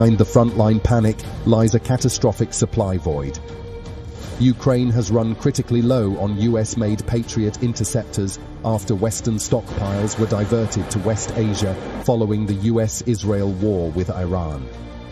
Behind the frontline panic lies a catastrophic supply void. Ukraine has run critically low on US-made Patriot interceptors after Western stockpiles were diverted to West Asia following the US-Israel war with Iran.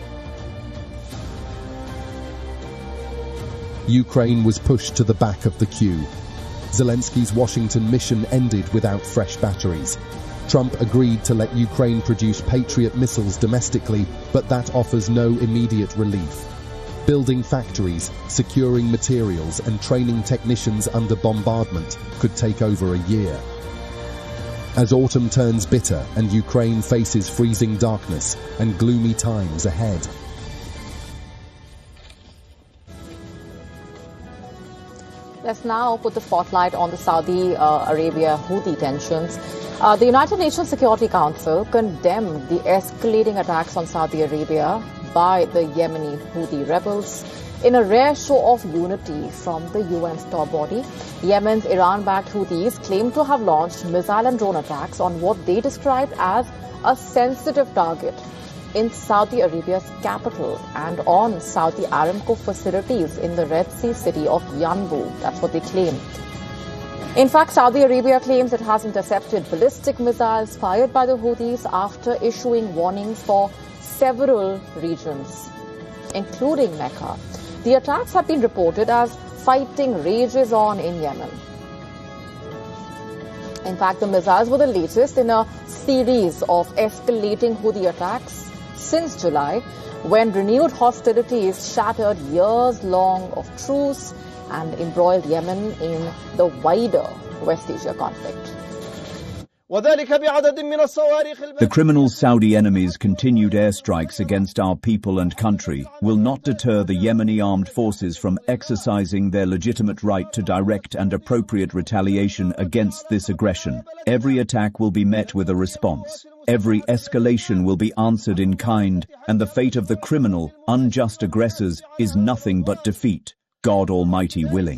Ukraine was pushed to the back of the queue. Zelensky's Washington mission ended without fresh batteries. Trump agreed to let Ukraine produce Patriot missiles domestically, but that offers no immediate relief. Building factories, securing materials, and training technicians under bombardment could take over a year. As autumn turns bitter and Ukraine faces freezing darkness and gloomy times ahead. Let's now put the spotlight on the Saudi Arabia Houthi tensions. The United Nations Security Council condemned the escalating attacks on Saudi Arabia by the Yemeni Houthi rebels. In a rare show of unity from the UN's top body, Yemen's Iran-backed Houthis claim to have launched missile and drone attacks on what they described as a sensitive target in Saudi Arabia's capital and on Saudi Aramco facilities in the Red Sea city of Yanbu. That's what they claim. In fact, Saudi Arabia claims it has intercepted ballistic missiles fired by the Houthis after issuing warnings for several regions, including Mecca. The attacks have been reported as fighting rages on in Yemen. In fact, the missiles were the latest in a series of escalating Houthi attacks since July, when renewed hostilities shattered years long of truce and embroiled Yemen in the wider West Asia conflict. The criminal Saudi enemies' continued airstrikes against our people and country will not deter the Yemeni armed forces from exercising their legitimate right to direct and appropriate retaliation against this aggression. Every attack will be met with a response. Every escalation will be answered in kind, and the fate of the criminal, unjust aggressors is nothing but defeat, God Almighty willing.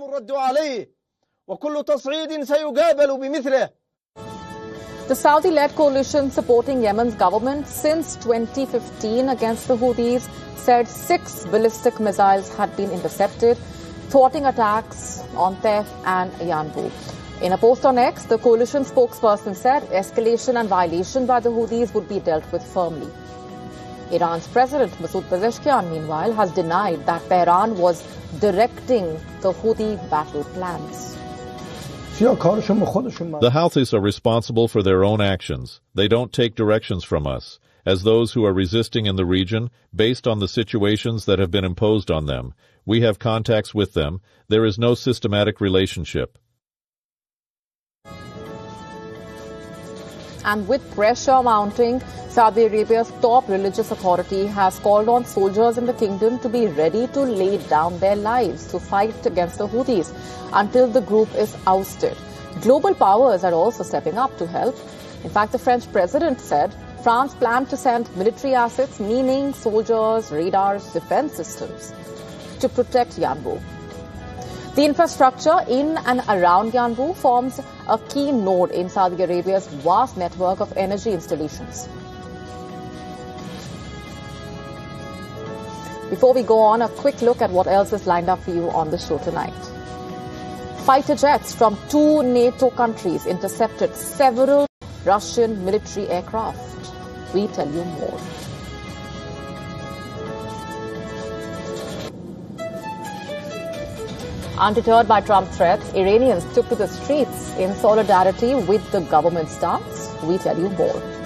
The Saudi-led coalition supporting Yemen's government since 2015 against the Houthis said 6 ballistic missiles had been intercepted, thwarting attacks on Taif and Yanbu. In a post on X, the coalition spokesperson said escalation and violation by the Houthis would be dealt with firmly. Iran's President Masoud Pezeshkian, meanwhile, has denied that Tehran was directing the Houthi battle plans. The Houthis are responsible for their own actions. They don't take directions from us, as those who are resisting in the region, based on the situations that have been imposed on them. We have contacts with them. There is no systematic relationship. And with pressure mounting, Saudi Arabia's top religious authority has called on soldiers in the kingdom to be ready to lay down their lives to fight against the Houthis until the group is ousted. Global powers are also stepping up to help. In fact, the French president said France planned to send military assets, meaning soldiers, radars, defense systems, to protect Yanbu. The infrastructure in and around Yanbu forms a key node in Saudi Arabia's vast network of energy installations. Before we go on, a quick look at what else is lined up for you on the show tonight. Fighter jets from 2 NATO countries intercepted several Russian military aircraft. We tell you more. Undeterred by Trump threats, Iranians took to the streets in solidarity with the government stance. We tell you more.